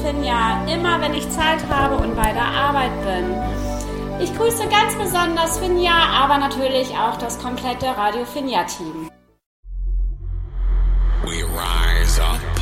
Finja immer, wenn ich Zeit habe und bei der Arbeit bin. Ich grüße ganz besonders Finja, aber natürlich auch das komplette Radio Finja Team. We rise up.